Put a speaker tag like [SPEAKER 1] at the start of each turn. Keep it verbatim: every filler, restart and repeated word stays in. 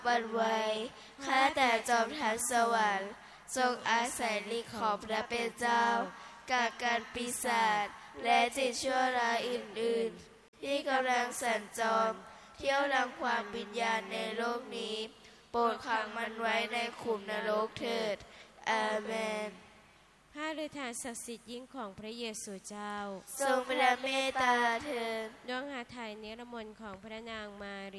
[SPEAKER 1] วันไว้ข้าแต่จอมทัพสวรรค์ทรงอาศัยฤทธิ์ของพระเป็นเจ้ากาการปีศาจและจิตชั่วร้ายอื่นๆที่กำลังสัญจรเที่ยวรังความวิญญาณในโลกนี้โปรดขังมันไว้ในขุมนรกเถิดอาเมน
[SPEAKER 2] พระฤทัยศักดิ์สิทธิ์ยิ่งของพระเยซูเจ้า
[SPEAKER 1] ทรงพระเมตตาเถิด
[SPEAKER 2] ดวงหฤทัยนิรมนต์ของพระนางมารี